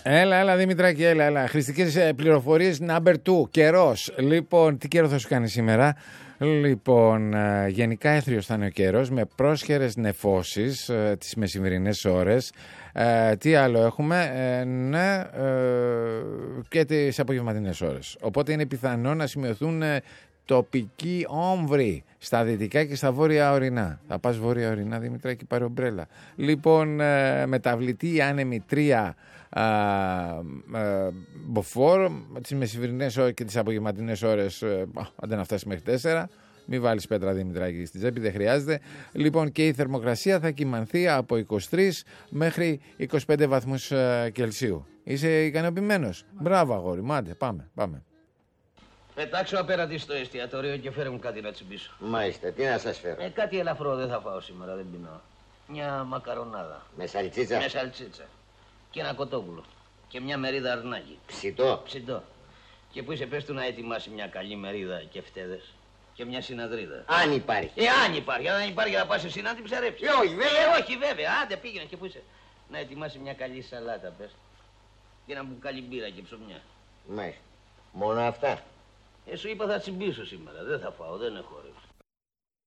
Έλα, Δημητράκη, έλα. Χρηστικές πληροφορίες number 2. Καιρός. Λοιπόν, τι καιρό θα σου κάνει σήμερα? Λοιπόν, γενικά έθριος θα είναι ο καιρός με πρόσχερες νεφώσεις τις μεσημερινές ώρες. Τι άλλο έχουμε? Και τις απογευματινές ώρες. Οπότε είναι πιθανό να σημειωθούν τοπικοί όμβροι στα δυτικά και στα βόρεια ορεινά. Θα πας βόρεια ορεινά, Δημητράκη, πάρε ομπρέλα. Λοιπόν, μεταβλητή άνεμη 3 μποφόρ, τις μεσημερινές ώρες και τις απογευματινές ώρες, άντε να φτάσει μέχρι 4. Μην βάλεις πέτρα, Δημητράκη, στη τσέπη, δεν χρειάζεται. Λοιπόν, και η θερμοκρασία θα κυμανθεί από 23 μέχρι 25 βαθμούς Κελσίου. Είσαι ικανοποιημένος? Μπράβο, αγόρι, μάντε, πάμε. Πετάξω απέναντι στο εστιατόριο και φέρε μου κάτι να τσιμπήσω. Μάλιστα, τι να σας φέρω? Κάτι ελαφρό δεν θα φάω σήμερα, δεν πεινάω. Μια μακαρονάδα. Με σαλτσίτσα? Με σαλτσίτσα. Και ένα κοτόπουλο. Και μια μερίδα αρνάκι. Ψητό. Και που είσαι, πες του να ετοιμάσει μια καλή μερίδα και φτέδες. Και μια συναδρίδα. Αν υπάρχει. Αν υπάρχει να πας εσύ να την ψαρέψεις. Όχι βέβαια. Άντε πήγαινε και που είσαι. Να ετοιμάσει μια καλή σαλάτα, πες. Και ένα μπουκάλι μπύρα και ψωμιά. Μάλιστα. Μόνο αυτά? Σου είπα θα τσιμπήσω σήμερα. Δεν θα φάω, δεν έχω όρεξη.